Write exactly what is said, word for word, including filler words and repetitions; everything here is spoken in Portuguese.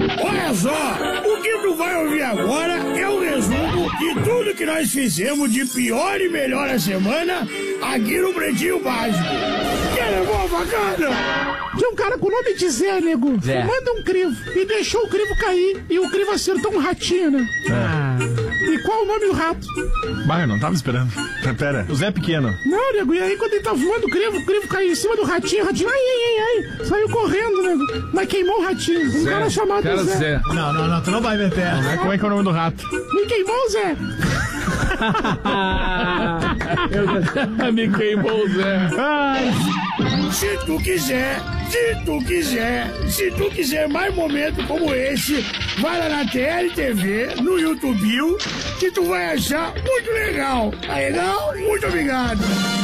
Olha só, o que tu vai ouvir agora é o resumo de tudo que nós fizemos de pior e melhor a semana aqui no Pretinho Básico. Que levou a facada? Tinha um cara com o nome de Zé, nego, Zé. manda um crivo e deixou o crivo cair. E o crivo acertou um ratinho, né? Ah. E qual o nome do rato? Bah, eu não tava esperando. Pera, o Zé Pequeno. Não, nego, e aí quando ele tá voando o crivo, o crivo caiu em cima do ratinho, o ratinho, ai, ai, ai, ai, saiu correndo, nego, mas queimou o ratinho. Um Zé, cara chamado cara Zé. Zé. Não, não, não, tu não vai meter. Como é que é o nome do rato? Me queimou o Zé. Me queimou, Zé. Se tu quiser, se tu quiser, se tu quiser mais momentos como esse, vai lá na T L T V, no YouTube, que tu vai achar muito legal. Tá legal? Muito obrigado.